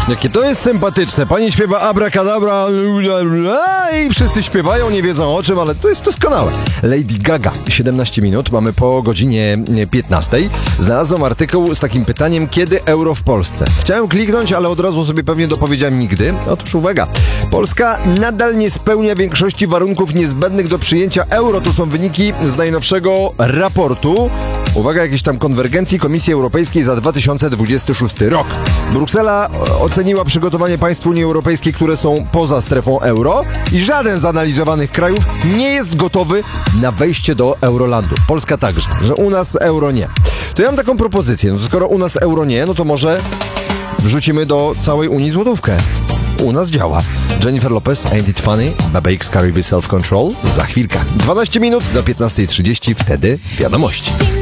Jakie to jest sympatyczne. Pani śpiewa abracadabra i wszyscy śpiewają, nie wiedzą o czym, ale to jest doskonałe. Lady Gaga, 17 minut, mamy po godzinie 15. Znalazłem artykuł z takim pytaniem, kiedy euro w Polsce. Chciałem kliknąć, ale od razu sobie pewnie dopowiedziałem nigdy. Otóż uwaga, Polska nadal nie spełnia większości warunków niezbędnych do przyjęcia euro. To są wyniki z najnowszego raportu. Uwaga, jakiejś tam konwergencji Komisji Europejskiej za 2026 rok. Bruksela oceniła przygotowanie państw Unii Europejskiej, które są poza strefą euro i żaden z analizowanych krajów nie jest gotowy na wejście do Eurolandu. Polska także, że u nas euro nie. To ja mam taką propozycję, no to skoro u nas euro nie, no to może wrzucimy do całej Unii złotówkę. U nas działa. Jennifer Lopez, Ain't It Funny, Baba X, Caribbean Self Control za chwilkę. 12 minut do 15:30, wtedy wiadomości.